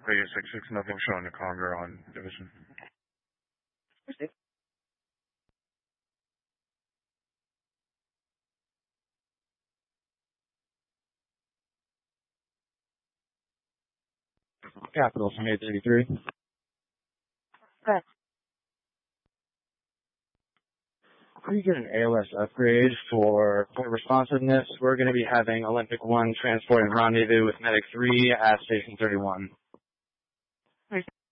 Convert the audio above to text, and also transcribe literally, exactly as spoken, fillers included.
Vegas six six, nothing showing the Conger on Division. Received. Capital from eight thirty-three. Okay. We get an A L S upgrade for point responsiveness. We're going to be having Olympic one transport and rendezvous with Medic three at Station thirty-one.